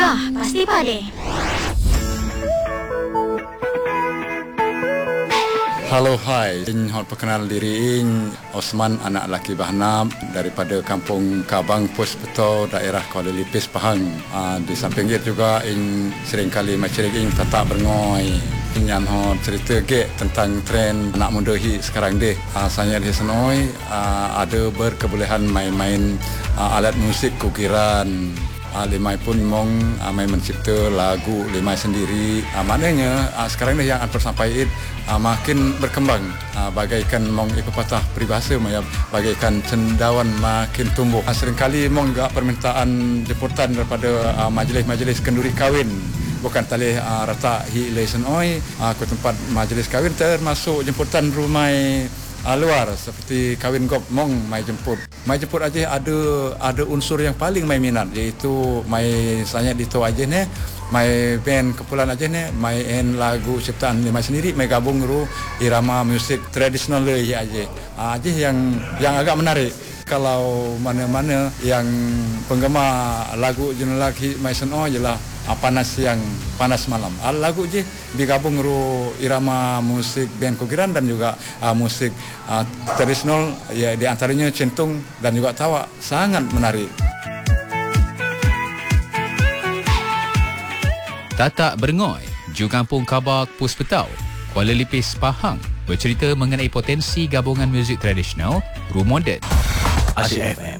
pasti pade. Halo, hai. Hot perkenal diri Osman, anak laki Bahnab daripada Kampung Kabang, Pos Betul, daerah Kuala Lipis, Pahang. Di samping itu juga sering kali macam tatak berngoi. Yang hot cerita tentang tren anak muda sekarang deh. Saya di senoi ada berkebolehan main alat musik kukiran. Limai pun mong main mencipta lagu limai sendiri. Maknanya sekarang ni yang persampai makin berkembang, bagaikan mong pepatah peribahasa bagaikan cendawan makin tumbuh. Seringkali mong juga permintaan jemputan daripada majlis-majlis kenduri kahwin, bukan talih rata hi lesen oi ke tempat majlis kahwin, termasuk jemputan rumah luar seperti kahwin gop mong mai jemput aja ada unsur yang paling mai minat, iaitu mai sanya dito aja ne mai band kepulan aja ne mai lagu ciptaan mai sendiri, mai gabung ru irama musik tradisional aja yang agak menarik. Kalau mana-mana yang penggemar lagu jenis lagi mai seno jelah panas malam. Lagu je digabung ru irama musik band kukiran dan juga musik tradisional, ya di antaranya centung dan juga tawa, sangat menarik. Tatak Berngoi, Ju Kampung Kabak, Pos Petau, Kuala Lipis, Pahang, bercerita mengenai potensi gabungan muzik tradisional, ru moden. Asyik FM